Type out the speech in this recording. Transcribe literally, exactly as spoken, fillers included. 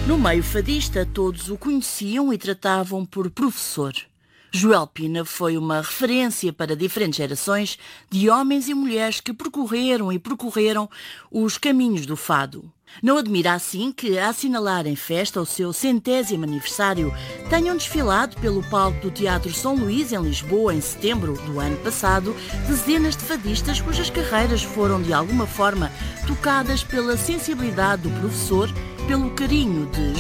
No meio fadista, todos o conheciam e tratavam por professor. Joel Pina foi uma referência para diferentes gerações de homens e mulheres que percorreram e percorreram os caminhos do fado. Não admira assim que, a assinalar em festa o seu centésimo aniversário, tenham desfilado pelo palco do Teatro São Luís, em Lisboa, em setembro do ano passado, dezenas de fadistas cujas carreiras foram, de alguma forma, tocadas pela sensibilidade do professor, pelo carinho de